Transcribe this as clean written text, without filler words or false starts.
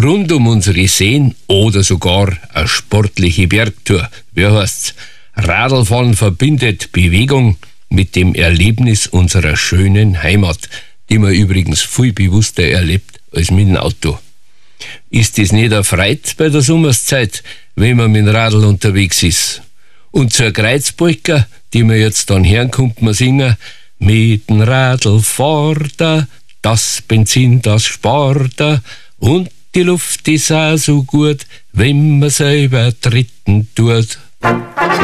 rund um unsere Seen oder sogar eine sportliche Bergtour. Wie heißt's? Radlfahren verbindet Bewegung mit dem Erlebnis unserer schönen Heimat, die man übrigens viel bewusster erlebt als mit dem Auto. Ist das nicht eine Freude bei der Sommerszeit, wenn man mit dem Radl unterwegs ist? Und zur Kreuzpolka, die wir jetzt dann hören, kommt man singen: Mit dem Radl fahrt er, das Benzin, das spart er, und die Luft ist auch so gut, wenn man selber tritten tut.